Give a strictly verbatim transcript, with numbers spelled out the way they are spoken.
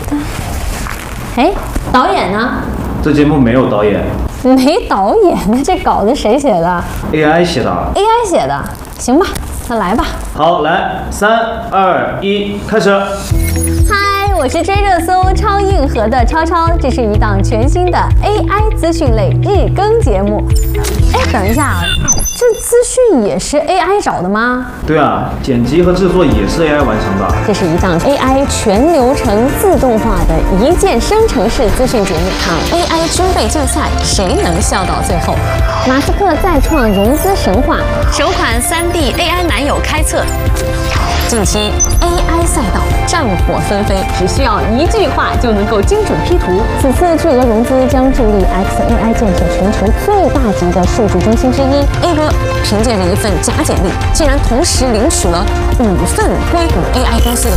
哎，导演呢？ 这节目没有导演， 没导演，那这稿子谁写的 ，A I 写的。 ？A I 写的，行吧，那来吧。 好，来，三二一，开始。 嗨，我是追热搜超硬核的超超，这是一档全新的 A I 资讯类日更节目。哎，等一下啊，这资讯也是 A I 找的吗？ 对啊，剪辑和制作也是 A I 完成的。 这是一档 A I 全流程自动化的一键生成式资讯节目。看 A I 军备竞赛，谁能笑到最后？马斯克再创融资神话，首款 三 D A I 男友开测。近期 A I 赛道战火纷飞，只需要一句话就能够精准 P 图。此次巨额融资将助力 X A I 建设全球最大级的数据中心之一。A 哥凭借着一份假简历，竟然同时领取了五份硅谷 A I 公司的